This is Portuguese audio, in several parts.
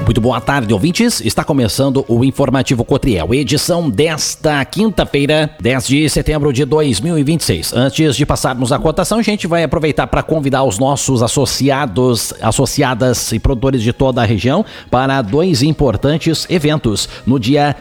Muito boa tarde, ouvintes. Está começando o Informativo Cotriel, edição desta quinta-feira, 10 de setembro de 2026. Antes de passarmos a cotação, a gente vai aproveitar para convidar os nossos associados, associadas e produtores de toda a região para dois importantes eventos. No dia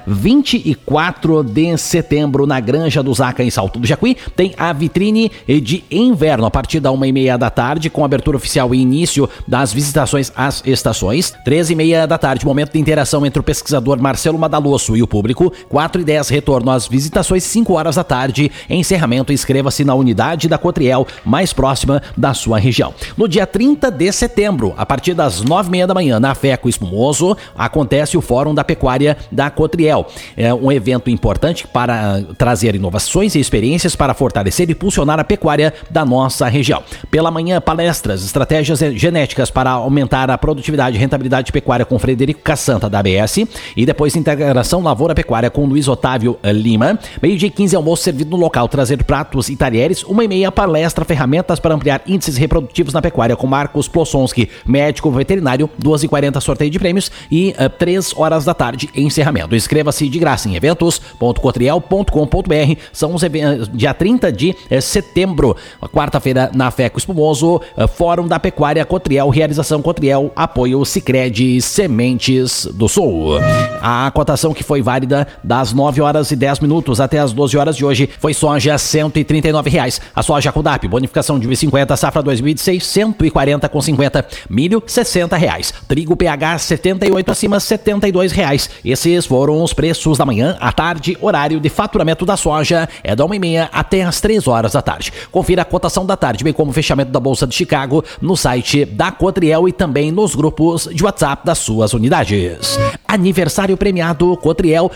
24 de setembro, na Granja do Zaca, em Salto do Jacuí, tem a vitrine de inverno, a partir da 1h30 da tarde, com abertura oficial e início das visitações às estações. 13h30 da tarde, momento de interação entre o pesquisador Marcelo Madalosso e o público. 4h10, retorno às visitações. 5h da tarde, encerramento. Inscreva-se na unidade da Cotriel mais próxima da sua região. No dia 30 de setembro, a partir das 9h30 da manhã, na FECO Espumoso, acontece o Fórum da Pecuária da Cotriel. É um evento importante para trazer inovações e experiências para fortalecer e impulsionar a pecuária da nossa região. Pela manhã, palestras, estratégias genéticas para aumentar a produtividade e rentabilidade de pecuária com Frederico Cassanta, da ABS, e depois integração lavoura-pecuária com Luiz Otávio Lima. Meio-dia 15, almoço servido no local, trazer pratos e talheres. 1h30, palestra, ferramentas para ampliar índices reprodutivos na pecuária com Marcos Plossonski, médico veterinário. 2h40, sorteio de prêmios e 3h da tarde, encerramento. Inscreva-se de graça em eventos.cotriel.com.br. São os eventos dia 30 de setembro, quarta-feira, na FECO Espumoso, Fórum da Pecuária Cotriel, realização Cotriel, apoio Sicredi Sementes do Sul. A cotação que foi válida das 9h10 até as 12h de hoje foi soja R$ 139. A soja Codap, bonificação de 50, safra 2006, R$ 140,50. Milho, R$ 60. Trigo PH 78 acima, R$ 72. Esses foram os preços da manhã. À tarde, horário de faturamento da soja é da 1h30 até as 3h da tarde. Confira a cotação da tarde, bem como o fechamento da Bolsa de Chicago no site da Cotriel e também nos grupos de WhatsApp das suas unidades. Aniversário premiado Cotriel,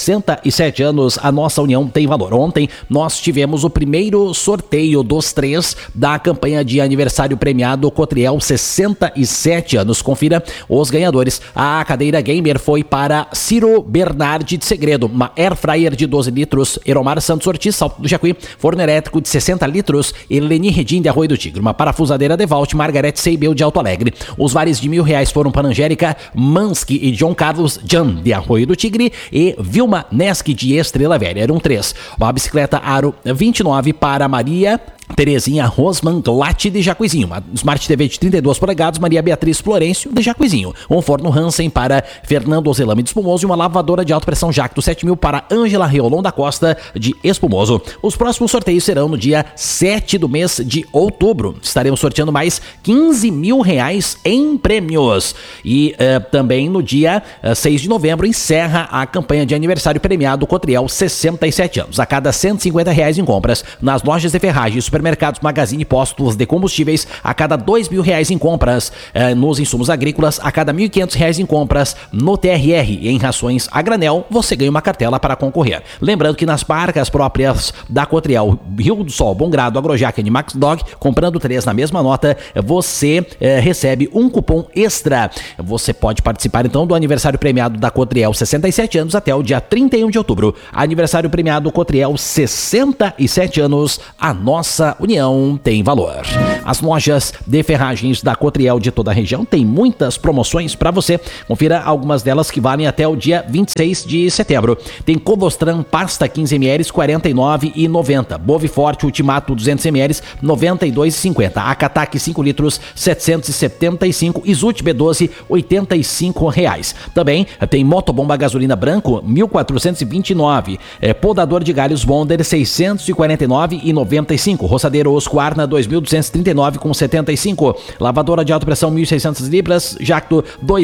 67 anos, a nossa união tem valor. Ontem nós tivemos o primeiro sorteio dos 3 da campanha de aniversário premiado Cotriel, 67 anos. Confira os ganhadores. A cadeira gamer foi para Ciro Bernardi de Segredo, uma Air Fryer de 12 litros, Eromar Santos Ortiz, Salto do Jacuí, forno elétrico de 60 litros, Eleni Redim de Arroio do Tigre, uma parafusadeira Devalt, Margarete Seibel de Alto Alegre. Os vales de R$1.000 foram para Angélica Mansky e John Carlos Jan de Arroio do Tigre e Vilma Neski de Estrela Velha. Eram 3. Uma bicicleta Aro 29 para Maria Terezinha Rosman Glatt de Jacuizinho, uma Smart TV de 32 polegadas, Maria Beatriz Florencio de Jacuizinho, um forno Hansen para Fernando Ozelame de Espumoso e uma lavadora de alta pressão Jacto 7000 para Ângela Reolon da Costa de Espumoso. Os próximos sorteios serão no dia 7 do mês de outubro. Estaremos sorteando mais R$15.000 em prêmios. E também no dia 6 de novembro encerra a campanha de aniversário premiado Cotriel, 67 anos. A cada R$150 em compras nas lojas de ferragens, supermercados, magazine, postos de combustíveis, a cada R$2.000 em compras nos insumos agrícolas, a cada R$1.500 em compras no TRR e em rações a granel, você ganha uma cartela para concorrer. Lembrando que nas marcas próprias da Cotriel, Rio do Sol, Bom Grado, Agrojac e Max Dog, comprando 3 na mesma nota, você recebe um cupom extra. Você pode participar então do aniversário premiado da Cotriel, 67 anos, até o dia 31 de outubro. Aniversário premiado Cotriel, 67 anos, a nossa união tem valor. As lojas de ferragens da Cotriel de toda a região têm muitas promoções para você. Confira algumas delas que valem até o dia 26 de setembro. Tem Colostran pasta 15ml, R$ 49,90. Bove Forte Ultimato 200ml, R$ 92,50. Acatac 5 litros, R$ 775. Isut B12, R$ 85. Também tem Motobomba gasolina branco, R$ 1.429. Podador de galhos Wonder, R$ 649,95. Roçadeiro Oscoarna 2.239,75. Lavadora de alta pressão 1.600 libras, Jacto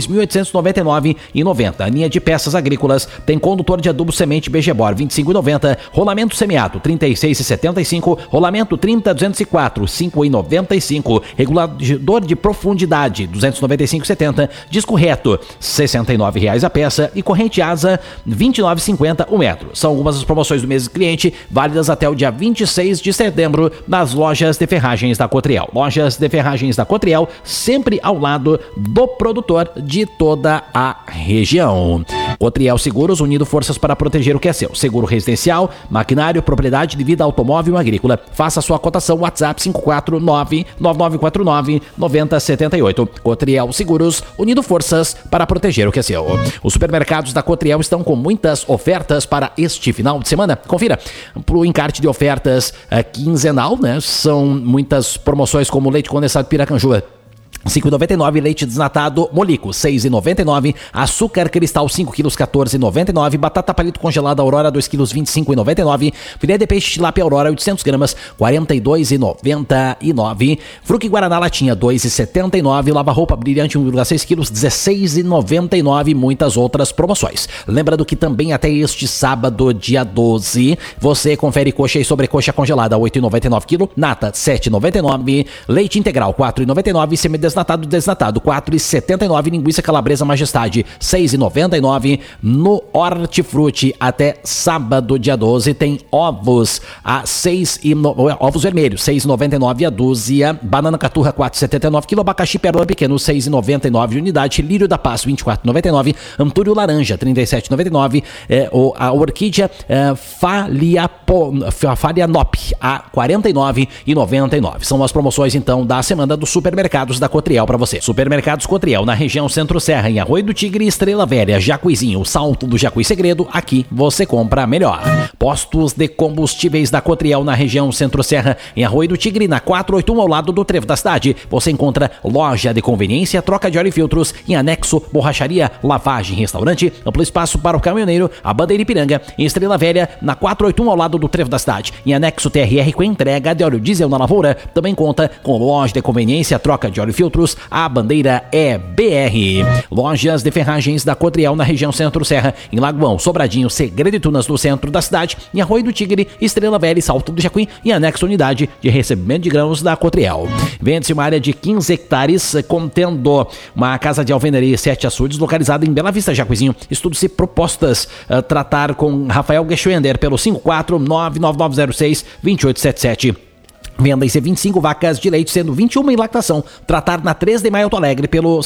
2.899,90. Linha de peças agrícolas tem condutor de adubo semente BGBOR 25,90. Rolamento semiato 36,75. Rolamento 30-204 5,95. Regulador de profundidade 295,70. Disco reto R$ 69,00 a peça e corrente asa R$ 29,50 o metro. São algumas das promoções do mês do cliente, válidas até o dia 26 de setembro nas lojas de ferragens da Cotriel. Lojas de ferragens da Cotriel, sempre ao lado do produtor de toda a região. Cotriel Seguros, unindo forças para proteger o que é seu. Seguro residencial, maquinário, propriedade de vida, automóvel e agrícola. Faça sua cotação, WhatsApp 549-9949-9078. Cotriel Seguros, unindo forças para proteger o que é seu. Os supermercados da Cotriel estão com muitas ofertas para este final de semana. Confira, pro encarte de ofertas quinzenal, né? São muitas promoções como leite condensado Piracanjuba, 5,99, leite desnatado Molico, 6,99, açúcar cristal 5 quilos, 14,99, batata palito congelada Aurora 2 quilos, 25,99, filé de peixe tilápia Aurora 800 gramas, 42,99, fruque Guaraná latinha 2,79, lava-roupa brilhante 1,6 quilos, 16,99 e muitas outras promoções. Lembrando que também até este sábado, dia 12, você confere coxa e sobrecoxa congelada 8,99 quilo, nata 7,99, leite integral 4,99, semidesnatado desnatado 4,79, linguiça calabresa Majestade 6,99. No Hortifruti até sábado dia 12 tem ovos a ovos vermelhos 6,99 a dúzia, banana caturra 4,79 quilo, abacaxi pérola pequeno 6,99 unidade, lírio da paz 24,99, antúrio laranja 37,99, a orquídea Phalaenop a 49,99. São as promoções então da semana dos supermercados da Cotriel para você. Supermercados Cotriel na região Centro-Serra, em Arroio do Tigre, Estrela Velha, Jacuizinho, Salto do Jacuí Segredo. Aqui você compra melhor. Postos de combustíveis da Cotriel na região Centro-Serra, em Arroio do Tigre, na 481 ao lado do Trevo da Cidade. Você encontra loja de conveniência, troca de óleo e filtros, em anexo, borracharia, lavagem, restaurante, amplo espaço para o caminhoneiro, a Bandeira Ipiranga, em Estrela Velha, na 481 ao lado do Trevo da Cidade. Em anexo, TRR com entrega de óleo diesel na lavoura. Também conta com loja de conveniência, troca de óleo e filtros, a bandeira é BR. Lojas de ferragens da Cotriel na região Centro-Serra, em Lagoão, Sobradinho, Segredo e Tunas no centro da cidade, em Arroio do Tigre, Estrela Velha e Salto do Jacuí, e anexo unidade de recebimento de grãos da Cotriel. Vende-se uma área de 15 hectares, contendo uma casa de alvenaria e 7 açudes, localizada em Bela Vista, Jacuizinho. Estudo-se propostas tratar com Rafael Geschwender pelo 54999062877. Venda em C25 vacas de leite, sendo 21 em lactação. Tratar na 3 de Maio Alto Alegre pelo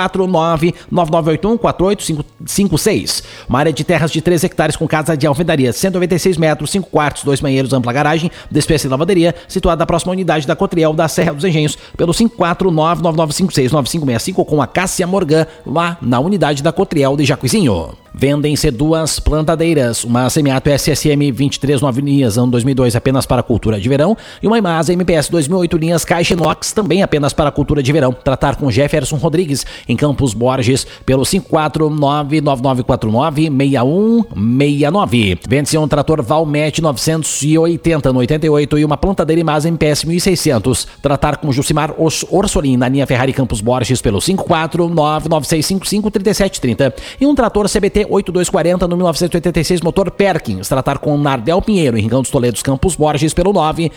54999814856. Uma área de terras de 3 hectares com casa de alvenaria, 196 metros, 5 quartos, 2 banheiros, ampla garagem, despesa e lavanderia, situada na próxima unidade da Cotriel da Serra dos Engenhos, pelo 54999569565 com a Cássia Morgan, lá na unidade da Cotriel de Jacuizinho. Vendem-se 2 plantadeiras, uma Semiato SSM 23 linhas, ano 2002, apenas para cultura de verão, e uma Imasa MPS 2008 linhas Caixa Inox, também apenas para cultura de verão. Tratar com Jefferson Rodrigues, em Campos Borges, pelo 54999996169. Vende-se um trator Valmet 980 no 88 e uma plantadeira Imasa MPS 1600. Tratar com Jucimar Orsolin, na linha Ferrari Campos Borges, pelo 54996553730. E um trator CBT 8240 no 1986 motor Perkins. Tratar com Nardel Pinheiro, em Rincão dos Toledos, Campos Borges, pelo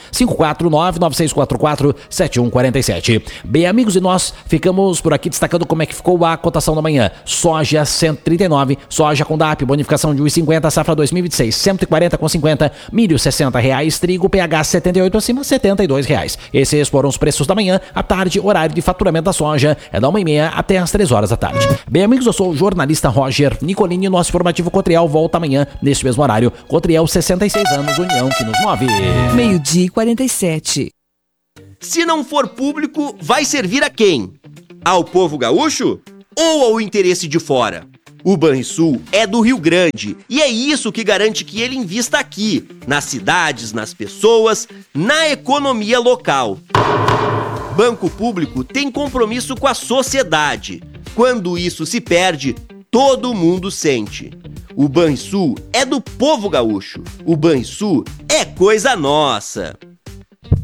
9549996447147. Bem, amigos, e nós ficamos por aqui destacando como é que ficou a cotação da manhã. Soja 139, soja com DAP, bonificação de 1,50, safra 2026, 140,50, milho R$60, trigo PH 78 acima, R$72. Esses foram os preços da manhã. À tarde, horário de faturamento da soja é da 1h30 até as 3 horas da tarde. Bem, amigos, eu sou o jornalista Roger Nicolini. Nosso informativo Cotriel volta amanhã, neste mesmo horário. Cotriel, 66 anos, união que nos move. 12h47. Se não for público, vai servir a quem? Ao povo gaúcho ou ao interesse de fora? O Banrisul é do Rio Grande e é isso que garante que ele invista aqui, nas cidades, nas pessoas, na economia local. Banco Público tem compromisso com a sociedade. Quando isso se perde, todo mundo sente. O Banrisul é do povo gaúcho. O Banrisul é coisa nossa.